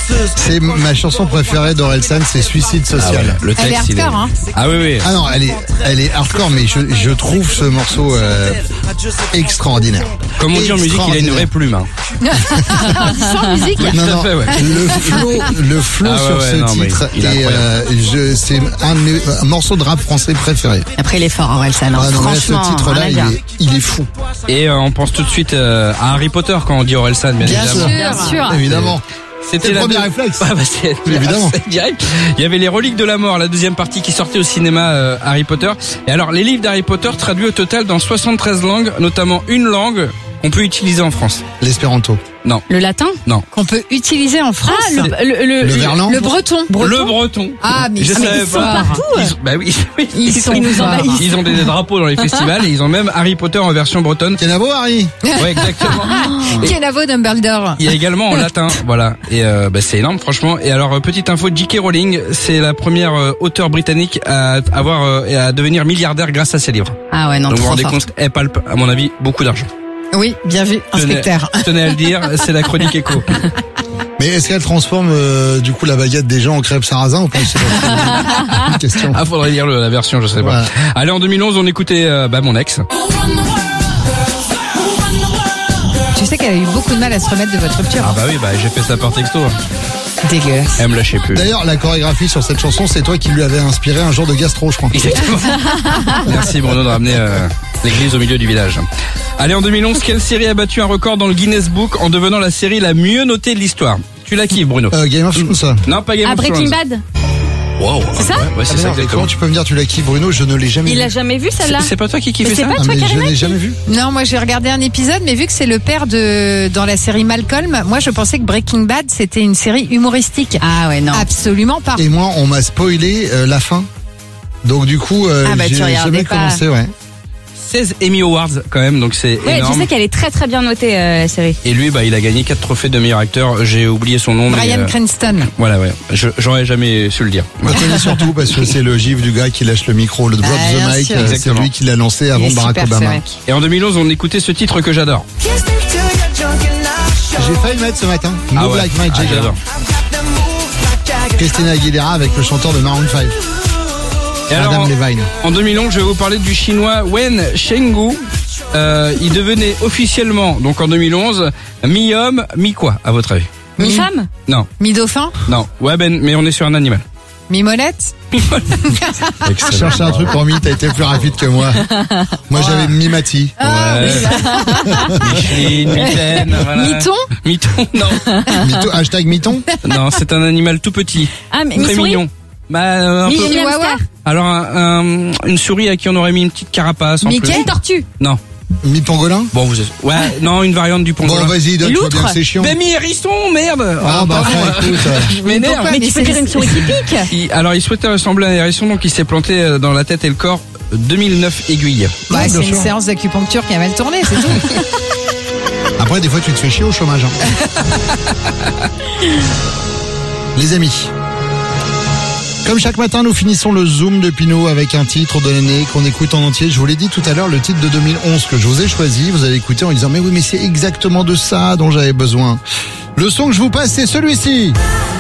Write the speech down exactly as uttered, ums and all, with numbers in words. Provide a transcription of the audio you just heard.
C'est ma chanson préférée d'Orelsan, c'est Suicide Social. Ah ouais, le texte, Elle est il est... hardcore, hein. Ah oui, oui. Ah non, elle est, elle est hardcore, mais je, je trouve ce morceau euh, extraordinaire. Comme on dit en musique, il a une vraie plume. Hein. En disant musique. Non, Tout à non, fait, ouais. le flow, le flow Ah ouais, sur ouais, ce non, mais titre, il est est, euh, je, c'est un, de mes- un morceau de rap français préféré. Après, il est fort, Orelsan. Ah non, là, ce Franchement, titre-là, rien à il dire. est, il est fou. Et euh, on pense tout de suite euh, à Harry Potter quand on dit Orelsan, bien, Bien évidemment. sûr. Bien sûr. Évidemment. C'est le la premier deux- réflexe. Ah bah c'est Évidemment. c'est direct. Il y avait les Reliques de la Mort, la deuxième partie qui sortait au cinéma euh, Harry Potter. Et alors les livres d'Harry Potter traduits au total dans soixante-treize langues, notamment une langue qu'on peut utiliser en France. L'espéranto. Non, Le latin non. qu'on peut utiliser en France. Ah, le, le, le, Le verlan. Le breton. Le breton. Ah, mais je ah, mais savais ils sont pas. partout. Ils- bah oui, oui. Ils sont ils nous envahissent. forts. Ils ont des drapeaux dans les festivals et ils ont même Harry Potter en version bretonne. Kenavo, Harry. Ouais, exactement. Et Kenavo Dumbledore. il y a également en latin, voilà. Et euh, bah, c'est énorme, franchement. Et alors, euh, petite info, J K Rowling, c'est la première euh, auteure britannique à avoir euh, et à devenir milliardaire grâce à ses livres. Ah ouais, non, Donc vous vous trop rendez fort. compte, elle palpe, à mon avis, beaucoup d'argent. Oui, bien vu, inspecteur. Je tenais à le dire, c'est la chronique éco. Mais est-ce qu'elle transforme euh, du coup la baguette des gens en crêpe sarrasin ou pas? C'est pas une question. Ah, faudrait lire le- la version, je sais pas. Voilà. Allez, en deux mille onze, on écoutait euh, bah, mon ex. Tu sais qu'elle a eu beaucoup de mal à se remettre de votre rupture. Ah bah oui, bah j'ai fait ça par texto. Dégueulasse. Elle me lâchait plus. D'ailleurs, la chorégraphie sur cette chanson, c'est toi qui lui avais inspiré un jour de gastro, je crois. Exactement. Merci Bruno de ramener euh, l'église au milieu du village. Allez, en deux mille onze, quelle série a battu un record dans le Guinness Book en devenant la série la mieux notée de l'histoire? Tu la kiffes, Bruno? Euh, Game of Thrones, ça. Non, pas Game À of Breaking Thrones. Bad. Wow. C'est ça Ouais, ouais, c'est Ah, ça merde, et exactement. comment tu peux me dire tu l'as kiffé, Bruno? Je ne l'ai jamais Il vu. a jamais vu C'est celle-là. c'est pas toi qui kiffais Mais c'est ça? pas Ah, toi, mais je Karim. l'ai jamais vu. Non, moi j'ai regardé un épisode, mais vu que c'est le père de dans la série Malcolm, moi je pensais que Breaking Bad c'était une série humoristique. Ah ouais, non. Absolument pas. Et moi, on m'a spoilé euh, la fin. Donc du coup, euh, Ah bah, tu j'ai regardais jamais pas. commencé, ouais. seize Emmy Awards quand même, donc c'est Ouais, énorme. tu sais qu'elle est très très bien notée, euh, la série. Et lui, bah, il a gagné quatre trophées de meilleur acteur. J'ai oublié son nom. mais, Brian euh, Cranston. Voilà, ouais. Je- J'aurais jamais su le dire. On le connaît surtout parce que c'est le gif du gars qui lâche le micro, le drop Ah, bien the mic. sûr. euh, C'est Exactement. lui qui l'a lancé Il avant est Barack super, ce Obama. mec. Et en deux mille onze, on écoutait ce titre que j'adore. J'ai failli mettre ce matin. No Ah ouais. Like Mike Ah, Jagger. j'adore. Christina Aguilera avec le chanteur de Maroon cinq. Et alors, Adam en, Levine. en deux mille onze, je vais vous parler du chinois Wen Chenggu. Euh, il devenait officiellement, donc en deux mille onze, mi-homme, mi-quoi, à votre avis? Une femme. Non, Mi-dauphin. non. Ouais, Ben, mais on est sur un animal. Mi-molette. Je cherchais un truc pour Mi, t'as été plus rapide que moi. Moi j'avais Mi-Mati. Ouais. Micheline, Mitaine, voilà. Mi-ton. Miton, non. Mito- hashtag Miton. Non, c'est un animal tout petit. Ah, mais Très mi-souris. mignon. Bah, euh, un Mi- peu- mi- Chihuahua. hamster. Alors, un- un- une souris à qui on aurait mis une petite carapace en Mickey. plus. Une tortue. Non. Mi-Pangolin. Bon, vous êtes... Ouais, non, une variante du Bon, pangolin. vas-y, donne, tu vois bien Loutre. que c'est chiant. Ben, mi-hérisson, merde. Ah, bah, pardon. enfin, écoute. euh, Je m'énerve. pourquoi Mais mais tu peux c'est- dire une souris qui pique. Il- alors, il souhaitait ressembler à un hérisson, donc il s'est planté euh, dans la tête et le corps. deux mille neuf aiguilles. Bah, Ouais, c'est bien une sûr. séance d'acupuncture qui a mal tourné, c'est tout. Après, des fois, tu te fais chier au chômage. hein. Les amis. Comme chaque matin, nous finissons le Zoom de Pinot avec un titre de l'année qu'on écoute en entier. Je vous l'ai dit tout à l'heure, le titre de deux mille onze que je vous ai choisi, vous avez écouté en disant mais oui, mais c'est exactement de ça dont j'avais besoin. Le son que je vous passe, c'est celui-ci.